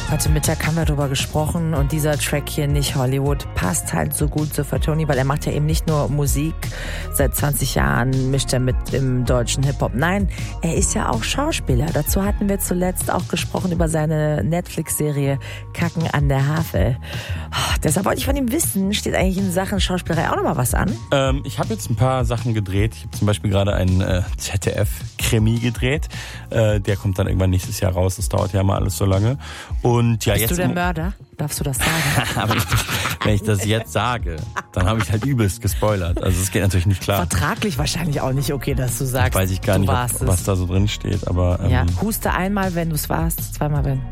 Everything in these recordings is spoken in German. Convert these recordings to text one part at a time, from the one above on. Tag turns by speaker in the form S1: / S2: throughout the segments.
S1: Heute Mittag haben wir darüber gesprochen und dieser Track hier, Nicht Hollywood, passt halt so gut zu Fatoni, weil er macht ja eben nicht nur Musik. Seit 20 Jahren mischt er mit im deutschen Hip-Hop. Nein, er ist ja auch Schauspieler. Dazu hatten wir zuletzt auch gesprochen über seine Netflix-Serie Kacken an der Havel. Oh, deshalb wollte ich von ihm wissen, steht eigentlich in Sachen Schauspielerei auch nochmal was an?
S2: Ich habe jetzt ein paar Sachen gedreht. Ich habe zum Beispiel gerade einen ZDF-Krimi gedreht. Der kommt dann irgendwann nächstes Jahr raus. Das dauert ja mal alles so lange. Und ja,
S1: Bist
S2: jetzt
S1: du der Mörder? Darfst du das sagen?
S2: Aber wenn ich das jetzt sage, dann habe ich halt übelst gespoilert. Also es geht natürlich nicht klar.
S1: Vertraglich wahrscheinlich auch nicht okay, dass du sagst,
S2: weiß ich gar nicht, was da so drin steht. Aber
S1: ja, huste einmal, wenn du es warst, zweimal wenn.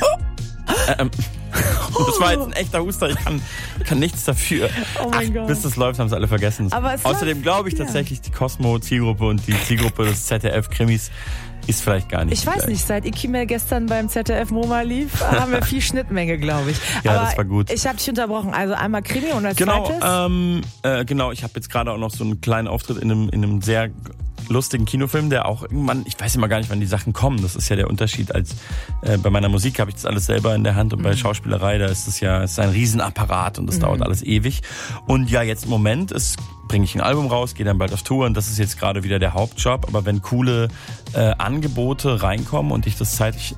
S2: Das war jetzt ein echter Huster, ich kann nichts dafür.
S1: Oh mein Gott.
S2: Bis das läuft, haben sie alle vergessen.
S1: Aber
S2: außerdem glaube ich tatsächlich, die Cosmo-Zielgruppe und die Zielgruppe des ZDF-Krimis ist vielleicht gar nicht.
S1: Ich weiß nicht, seit Ikimel gestern beim ZDF MoMA lief, haben wir viel Schnittmenge, glaube ich.
S2: Ja,
S1: aber
S2: das war gut.
S1: Ich habe dich unterbrochen. Also einmal Krimi und als zweites?
S2: Genau, ich habe jetzt gerade auch noch so einen kleinen Auftritt in einem sehr lustigen Kinofilm, der auch irgendwann, ich weiß immer gar nicht, wann die Sachen kommen. Das ist ja der Unterschied. Als bei meiner Musik habe ich das alles selber in der Hand und bei Schauspielerei, da ist es ein Riesenapparat und das dauert alles ewig. Und ja, jetzt im Moment bringe ich ein Album raus, gehe dann bald auf Tour und das ist jetzt gerade wieder der Hauptjob. Aber wenn coole Angebote reinkommen und ich das zeitlich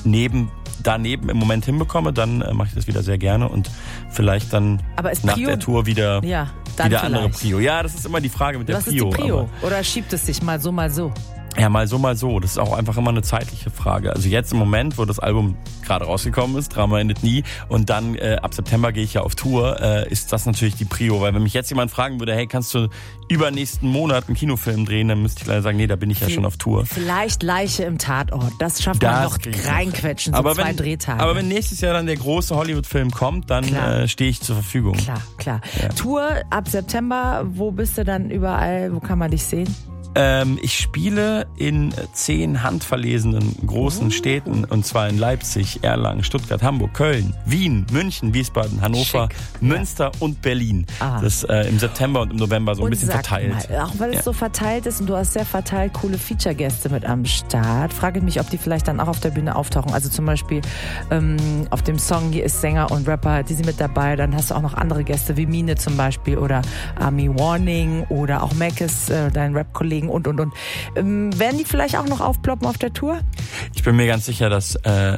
S2: daneben im Moment hinbekomme, dann mache ich das wieder sehr gerne und vielleicht dann nach der Tour wieder andere Prio. Ja, das ist immer die Frage mit der Prio.
S1: Was ist die Prio? Oder schiebt es sich mal so, mal so?
S2: Ja, mal so, mal so. Das ist auch einfach immer eine zeitliche Frage. Also jetzt im Moment, wo das Album gerade rausgekommen ist, Drama endet nie, und dann ab September gehe ich ja auf Tour, ist das natürlich die Prio. Weil wenn mich jetzt jemand fragen würde, hey, kannst du übernächsten Monat einen Kinofilm drehen, dann müsste ich leider sagen, nee, da bin ich ja schon auf Tour.
S1: Vielleicht Leiche im Tatort. Das schafft man noch reinquetschen, so 2 Drehtage.
S2: Aber wenn nächstes Jahr dann der große Hollywood-Film kommt, dann stehe ich zur Verfügung.
S1: Klar. Ja. Tour ab September, wo bist du dann überall, wo kann man dich sehen?
S2: Ich spiele in 10 handverlesenen großen Städten, und zwar in Leipzig, Erlangen, Stuttgart, Hamburg, Köln, Wien, München, Wiesbaden, Hannover, Münster und Berlin. Das im September und im November so ein bisschen verteilt.
S1: Mal, auch weil es so verteilt ist und du hast sehr verteilt coole Feature-Gäste mit am Start, frage ich mich, ob die vielleicht dann auch auf der Bühne auftauchen. Also zum Beispiel auf dem Song hier ist Sänger und Rapper, die sind mit dabei. Dann hast du auch noch andere Gäste wie Mine zum Beispiel oder Army Warning oder auch Mackes, dein Rap-Kollegen und. Werden die vielleicht auch noch aufploppen auf der Tour?
S2: Ich bin mir ganz sicher, dass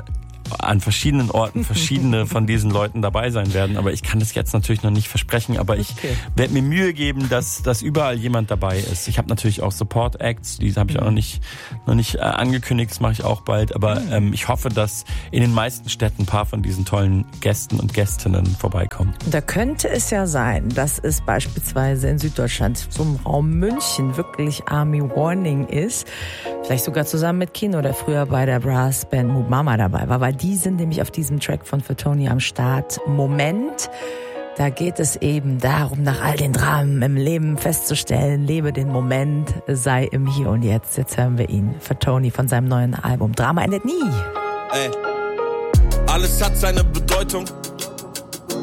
S2: an verschiedenen Orten verschiedene von diesen Leuten dabei sein werden, aber ich kann das jetzt natürlich noch nicht versprechen, aber ich werde mir Mühe geben, dass überall jemand dabei ist. Ich habe natürlich auch Support Acts, die habe ich auch noch nicht angekündigt, das mache ich auch bald, aber ich hoffe, dass in den meisten Städten ein paar von diesen tollen Gästen und Gästinnen vorbeikommen.
S1: Da könnte es ja sein, dass es beispielsweise in Süddeutschland zum Raum München wirklich Army Warning ist, vielleicht sogar zusammen mit Kino, der früher bei der Brassband Mood Mama dabei war, weil die sind nämlich auf diesem Track von Fatoni am Start. Moment, da geht es eben darum, nach all den Dramen im Leben festzustellen, lebe den Moment, sei im Hier und Jetzt. Jetzt hören wir ihn, Fatoni von seinem neuen Album Drama endet nie.
S3: Ey, alles hat seine Bedeutung,